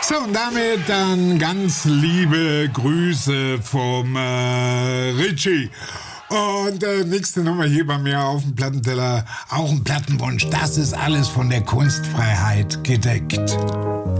So, und damit dann ganz liebe Grüße vom Richie. Und nächste Nummer hier bei mir auf dem Plattenteller, auch ein Plattenwunsch. Das ist alles von der Kunstfreiheit gedeckt.